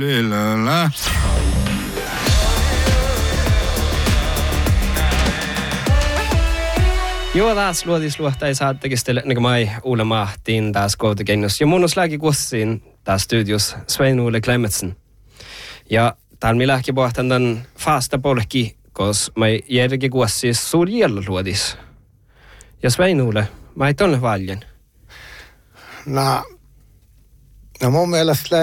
Kyllä. Joo, taas luotisluohta ei saa tekistellä, niin kuin mä uulemahtiin taas koutukennus. Ja mun on lääki kussiin taas studios Svein Ole Klemetsen. Ja täällä mä lähki pohtan tämän fasta polki, koska mä järki kussiis suuri jälluodis. Ja Svein Ole, mä ei tonne valjen. No mun mielestä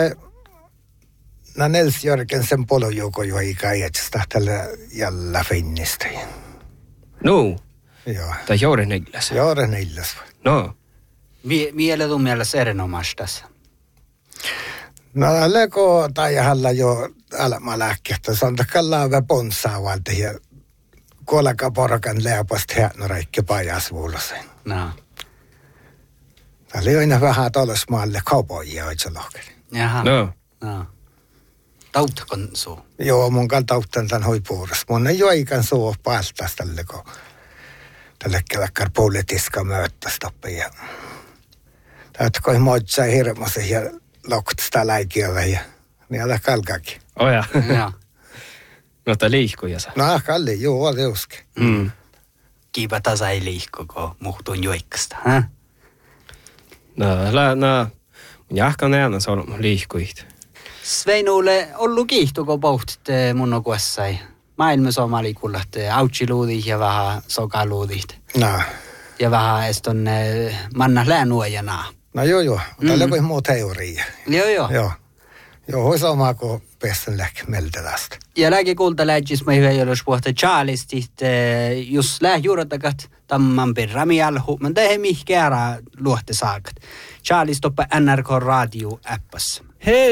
Nils Jörgensen polojuoko jo ikäjätstä tällä jällä finnistä. No. Joo. Tai Joren Illas. Joren Illas. No. Miele tu mielestä erinomaista tässä? No leko tai halla jo alma lääkkeettä. Se on takalla vähän ponsaa valta ja kolaka porakan leopasta hieno räikki pajasvuulosen. No. Tämä oli aina vähän tolosmaalle kaupoja oitsa lohkeli. Jaha. No. No. Tauttakon suu? Joo, mun kan tauttan tämän hoipuuras. Mun ei joikan suu paltas tälle, kun tälle kelkkaan politiska mööttästoppi. Täältä kun moitsaa hirmoisen ja lokuttaa läikiöllä ja niillä kalkakin. Oja. Joo. No tää liikkuja saa. No kalli, joo, oli uske. Kiipa tasa ei liikku, kun muhtuun joikkasta. No, jahka näen se on liikkuit. Svein Ole, ollu kiihtuko pohtit mun okuessai? Maailmassa on malikulla, autsiluudit ja vähän sokaluudit. No. Ja vähän eston manna läänuojana. No joo. Tällä kuin muut heuria. Joo. Joo, olisi omaa kuin pesän lähti meltelästä. Ja lääke kuulta lähtisi mä hyvä jolloin puhuta Charlestit, jos lähjuuratakat tamman pirrami alhu, mutta ei mihkään luotte saakat. Charles toppa NRK Radio-appassa. Hei!